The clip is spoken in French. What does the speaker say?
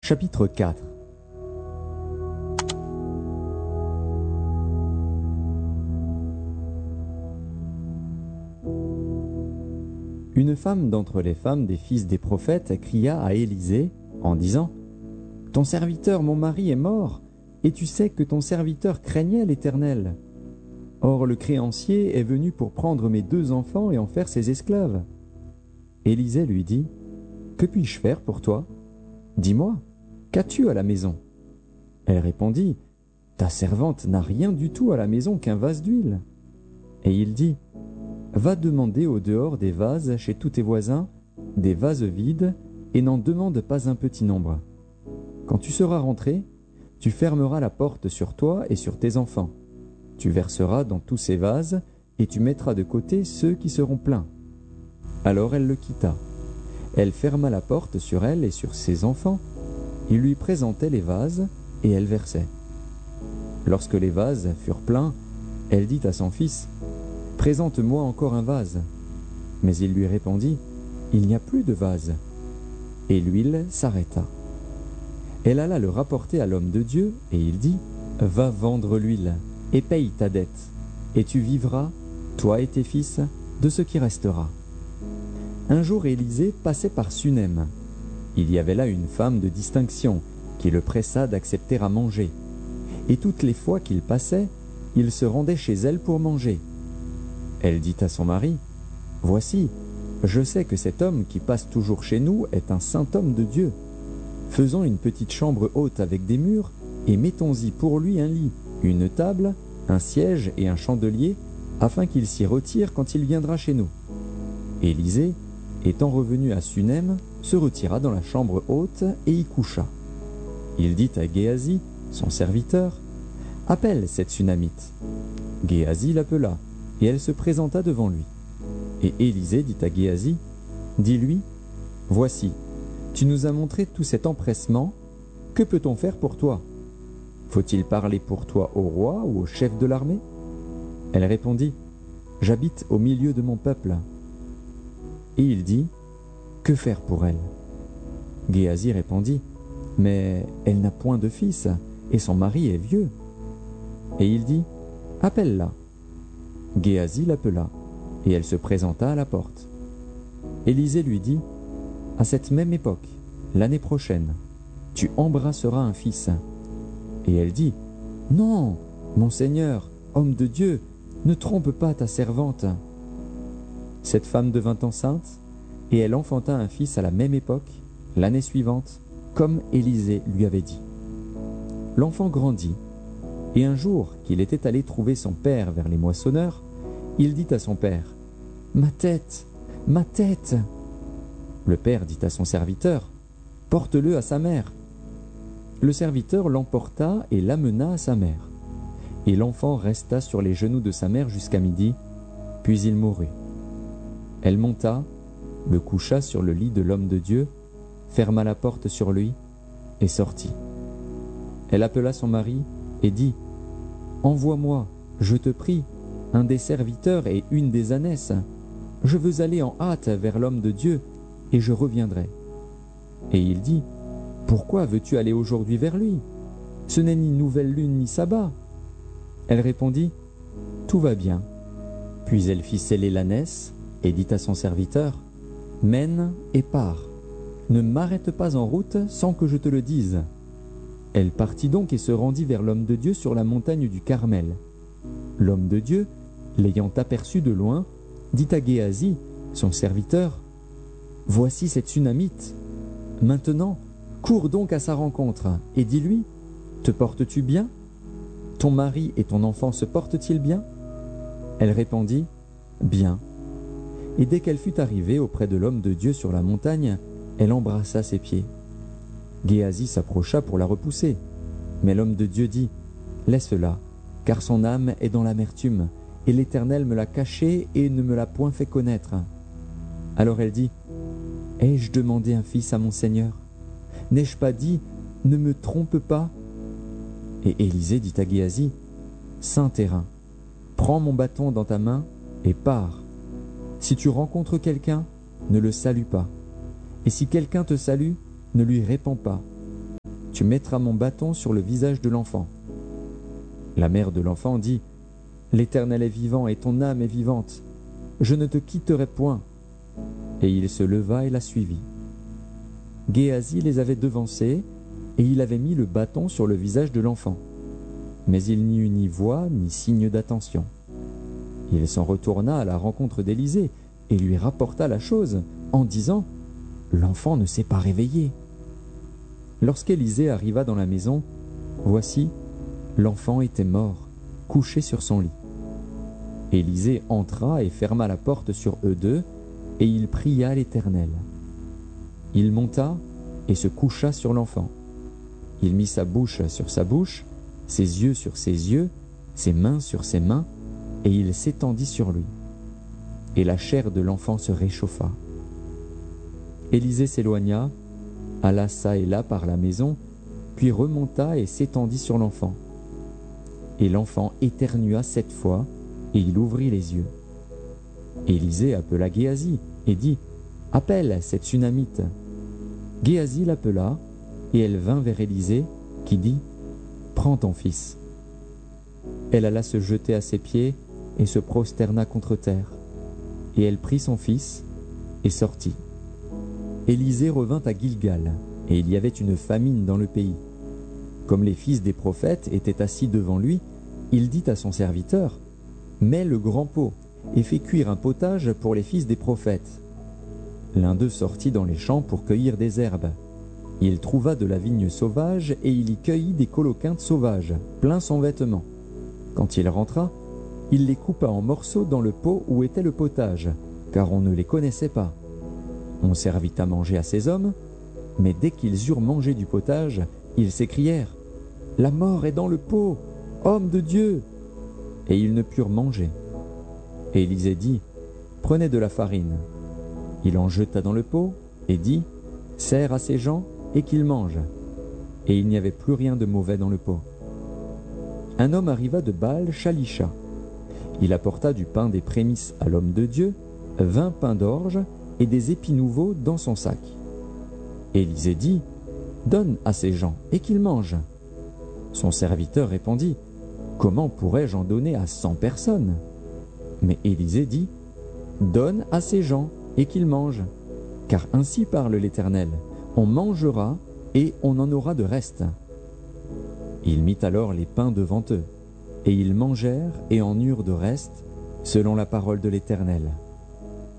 Chapitre 4. Une femme d'entre les femmes des fils des prophètes cria à Élisée en disant « Ton serviteur, mon mari, est mort, et tu sais que ton serviteur craignait l'Éternel. Or le créancier est venu pour prendre mes 2 enfants et en faire ses esclaves. » Élisée lui dit « Que puis-je faire pour toi? Dis-moi, qu'as-tu à la maison ?» Elle répondit « Ta servante n'a rien du tout à la maison qu'un vase d'huile. » Et il dit « Va demander au dehors des vases chez tous tes voisins, des vases vides, et n'en demande pas un petit nombre. Quand tu seras rentré, tu fermeras la porte sur toi et sur tes enfants. Tu verseras dans tous ces vases, et tu mettras de côté ceux qui seront pleins. » Alors elle le quitta. Elle ferma la porte sur elle et sur ses enfants. Il lui présentait les vases, et elle versait. Lorsque les vases furent pleins, elle dit à son fils « Présente-moi encore un vase. » Mais il lui répondit « Il n'y a plus de vase. » Et l'huile s'arrêta. Elle alla le rapporter à l'homme de Dieu, et il dit « Va vendre l'huile, et paye ta dette, et tu vivras, toi et tes fils, de ce qui restera. » Un jour Élisée passait par Sunem. Il y avait là une femme de distinction, qui le pressa d'accepter à manger. Et toutes les fois qu'il passait, il se rendait chez elle pour manger. Elle dit à son mari « Voici, je sais que cet homme qui passe toujours chez nous est un saint homme de Dieu. Faisons une petite chambre haute avec des murs, et mettons-y pour lui un lit, une table, un siège et un chandelier, afin qu'il s'y retire quand il viendra chez nous. » Élisée, étant revenu à Sunem, se retira dans la chambre haute et y coucha. Il dit à Géasi, son serviteur, « Appelle cette Sunamite. » Géasi l'appela, et elle se présenta devant lui. Et Élisée dit à Géasi, « Dis-lui, voici, tu nous as montré tout cet empressement, que peut-on faire pour toi? Faut-il parler pour toi au roi ou au chef de l'armée ?» Elle répondit, « J'habite au milieu de mon peuple. » Et il dit, « Que faire pour elle ?» Géasi répondit, « Mais elle n'a point de fils, et son mari est vieux. » Et il dit, « Appelle-la. » Géasi l'appela, et elle se présenta à la porte. Élisée lui dit, « À cette même époque, l'année prochaine, tu embrasseras un fils. » Et elle dit, « Non, mon Seigneur, homme de Dieu, ne trompe pas ta servante. » Cette femme devint enceinte, et elle enfanta un fils à la même époque, l'année suivante, comme Élisée lui avait dit. L'enfant grandit, et un jour qu'il était allé trouver son père vers les moissonneurs, il dit à son père, « Ma tête, ma tête !» Le père dit à son serviteur, « Porte-le à sa mère. » Le serviteur l'emporta et l'amena à sa mère. Et l'enfant resta sur les genoux de sa mère jusqu'à midi, puis il mourut. Elle monta, le coucha sur le lit de l'homme de Dieu, ferma la porte sur lui et sortit. Elle appela son mari et dit, « Envoie-moi, je te prie, un des serviteurs et une des ânesses. Je veux aller en hâte vers l'homme de Dieu, et je reviendrai. » Et il dit, « Pourquoi veux-tu aller aujourd'hui vers lui? Ce n'est ni nouvelle lune ni sabbat. » Elle répondit, « Tout va bien. » Puis elle fit sceller l'ânesse et dit à son serviteur, « Mène et pars. Ne m'arrête pas en route sans que je te le dise. » Elle partit donc et se rendit vers l'homme de Dieu sur la montagne du Carmel. L'homme de Dieu, l'ayant aperçu de loin, dit à Géasi, son serviteur, « Voici cette Sunamite. Maintenant, cours donc à sa rencontre, et dis-lui, « Te portes-tu bien? Ton mari et ton enfant se portent-ils bien ?» Elle répondit, « Bien. » Et dès qu'elle fut arrivée auprès de l'homme de Dieu sur la montagne, elle embrassa ses pieds. Géasi s'approcha pour la repousser. Mais l'homme de Dieu dit, « Laisse-la, car son âme est dans l'amertume, et l'Éternel me l'a cachée et ne me l'a point fait connaître. » Alors elle dit, « Ai-je demandé un fils à mon Seigneur? N'ai-je pas dit, ne me trompe pas? » Et Élisée dit à Géasi, « Saint terrain, prends mon bâton dans ta main et pars. Si tu rencontres quelqu'un, ne le salue pas. Et si quelqu'un te salue, ne lui réponds pas. tu mettras mon bâton sur le visage de l'enfant. » La mère de l'enfant dit, « L'Éternel est vivant et ton âme est vivante. Je ne te quitterai point. » Et il se leva et la suivit. Géasi les avait devancés, et il avait mis le bâton sur le visage de l'enfant. Mais il n'y eut ni voix ni signe d'attention. Il s'en retourna à la rencontre d'Élisée et lui rapporta la chose, en disant, « L'enfant ne s'est pas réveillé. » Lorsqu'Élisée arriva dans la maison, voici, l'enfant était mort, couché sur son lit. Élisée entra et ferma la porte sur eux deux, et il pria l'Éternel. Il monta et se coucha sur l'enfant. Il mit sa bouche sur sa bouche, ses yeux sur ses yeux, ses mains sur ses mains, et il s'étendit sur lui. Et la chair de l'enfant se réchauffa. Élisée s'éloigna, alla çà et là par la maison, puis remonta et s'étendit sur l'enfant. Et l'enfant éternua 7 fois, et il ouvrit les yeux. Élisée appela Géasi et dit, « Appelle cette Sunamite. » Géasi l'appela, et elle vint vers Élisée, qui dit, « Prends ton fils. » Elle alla se jeter à ses pieds et se prosterna contre terre. Et elle prit son fils et sortit. Élisée revint à Gilgal, et il y avait une famine dans le pays. Comme les fils des prophètes étaient assis devant lui, il dit à son serviteur, « Mets le grand pot et fais cuire un potage pour les fils des prophètes. » L'un d'eux sortit dans les champs pour cueillir des herbes. Il trouva de la vigne sauvage et il y cueillit des coloquintes sauvages, plein son vêtement. Quand il rentra, il les coupa en morceaux dans le pot où était le potage, car on ne les connaissait pas. On servit à manger à ces hommes, mais dès qu'ils eurent mangé du potage, ils s'écrièrent, « La mort est dans le pot, homme de Dieu !» Et ils ne purent manger. Et Élisée dit, « Prenez de la farine. » Il en jeta dans le pot et dit, « Sers à ces gens et qu'ils mangent. » Et il n'y avait plus rien de mauvais dans le pot. Un homme arriva de Baal Shalisha. Il apporta du pain des prémices à l'homme de Dieu, 20 pains d'orge et des épis nouveaux dans son sac. Élisée dit, « Donne à ces gens et qu'ils mangent. » Son serviteur répondit, « Comment pourrais-je en donner à 100 personnes ?» Mais Élisée dit, « Donne à ces gens et qu'ils mangent, car ainsi parle l'Éternel, on mangera et on en aura de reste. » Il mit alors les pains devant eux, et ils mangèrent et en eurent de reste, selon la parole de l'Éternel.